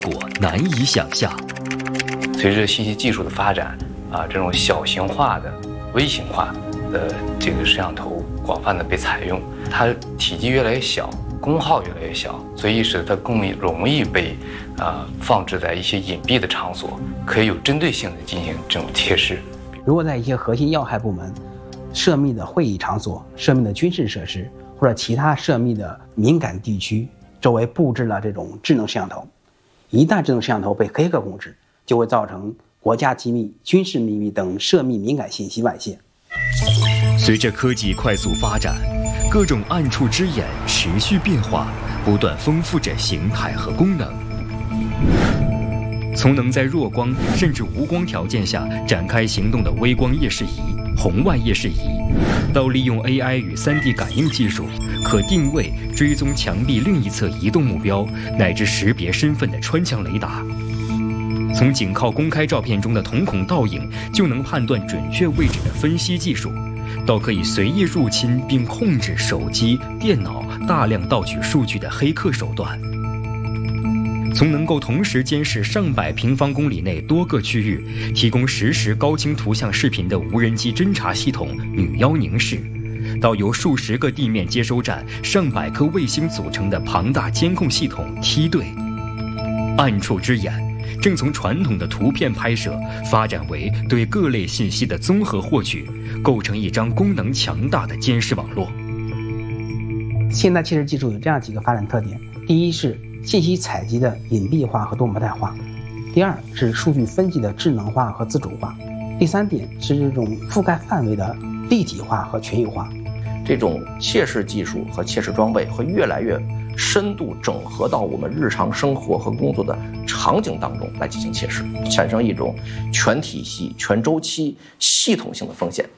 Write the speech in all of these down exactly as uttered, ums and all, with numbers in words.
果难以想象。 随着信息技术的发展，啊，这种小型化的、微型化的这个摄像头广泛的被采用，它体积越来越小，功耗越来越小，所以使得它更容易被啊、呃、放置在一些隐蔽的场所，可以有针对性的进行这种窃视。 如果在一些核心要害部门、涉密的会议场所、涉密的军事设施或者其他涉密的敏感地区周围布置了这种智能摄像头，一旦智能摄像头被黑客控制，就会造成国家机密、军事秘密等涉密敏感信息外泄。 随着科技快速发展，各种暗处之眼持续变化，不断丰富着形态和功能。从能在弱光甚至无光条件下展开行动的微光夜视仪、红外夜视仪，到利用 A I 与 三 D 感应技术，可定位、追踪墙壁另一侧移动目标，乃至识别身份的穿墙雷达。从仅靠公开照片中的瞳孔倒影就能判断准确位置的分析技术，到可以随意入侵并控制手机、电脑大量盗取数据的黑客手段。从能够同时监视上百平方公里内多个区域，提供实时高清图像视频的无人机侦察系统女妖凝视，到由数十个地面接收站、上百颗卫星组成的庞大监控系统梯队。暗处之眼正从传统的图片拍摄发展为对各类信息的综合获取，构成一张功能强大的监视网络。 现代窃视技术有这样几个发展特点：第一是信息采集的隐蔽化和多模态化；第二是数据分析的智能化和自主化；第三点是这种覆盖范围的立体化和全域化。 这种窃视技术和窃视装备会越来越深度整合到我们日常生活和工作的场景当中来进行窃视，产生一种全体系、全周期、系统性的风险。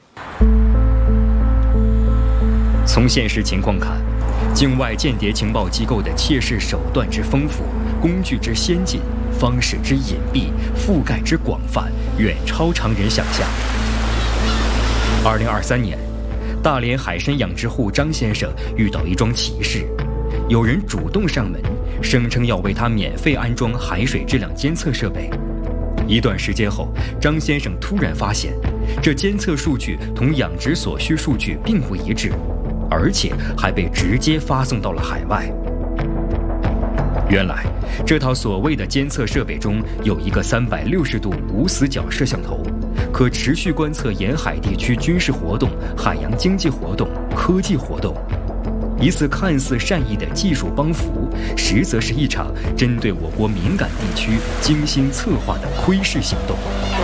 从现实情况看，境外间谍情报机构的窃视手段之丰富、工具之先进、方式之隐蔽、覆盖之广泛，远超常人想象。二零二三年，大连海参养殖户张先生遇到一桩奇事，有人主动上门，声称要为他免费安装海水质量监测设备。一段时间后，张先生突然发现，这监测数据同养殖所需数据并不一致，而且还被直接发送到了海外。原来，这套所谓的监测设备中有一个三百六十度无死角摄像头，可持续观测沿海地区军事活动、海洋经济活动、科技活动。一次看似善意的技术帮扶，实则是一场针对我国敏感地区精心策划的窥视行动。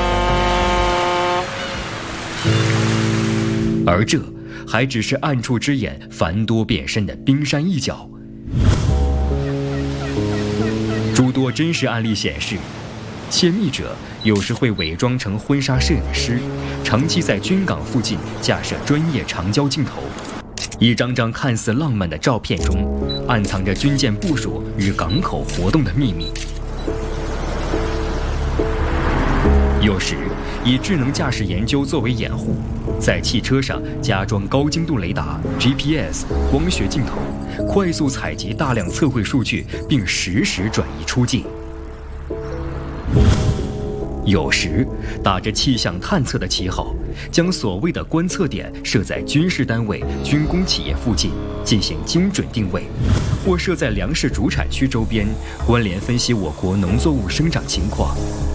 而这还只是暗处之眼繁多变身的冰山一角。诸多真实案例显示，窃密者有时会伪装成婚纱摄影师，长期在军港附近架设专业长焦镜头。一张张看似浪漫的照片中，暗藏着军舰部署与港口活动的秘密。有时以智能驾驶研究作为掩护，在汽车上加装高精度雷达、G P S、光学镜头，快速采集大量测绘数据，并实时转移出境。有时打着气象探测的旗号，将所谓的观测点设在军事单位、军工企业附近进行精准定位，或设在粮食主产区周边，关联分析我国农作物生长情况。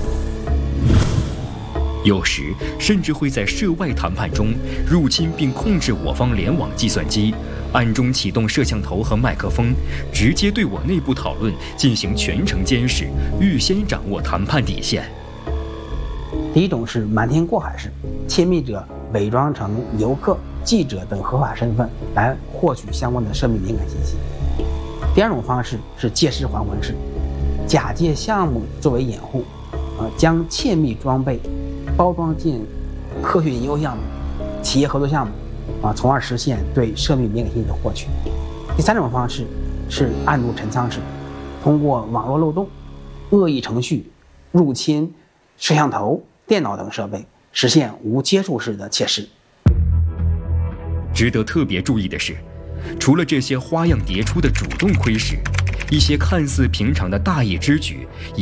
有时甚至会在涉外谈判中入侵并控制我方联网计算机，暗中启动摄像头和麦克风，直接对我内部讨论进行全程监视，预先掌握谈判底线。 第一种是瞒天过海式，窃密者伪装成游客、记者等合法身份来获取相关的涉密敏感信息。第二种方式是借尸还魂式，假借项目作为掩护，呃，将窃密装备包装进科学研究项目、企业合作项目，啊，从而实现对涉密敏感信息的获取。第三种方式是暗度陈仓式，通过网络漏洞、恶意程序入侵摄像头、电脑等设备，实现无接触式的窃视。 值得特别注意的是，除了这些花样迭出的主动窥视，一些看似平常的大意之举也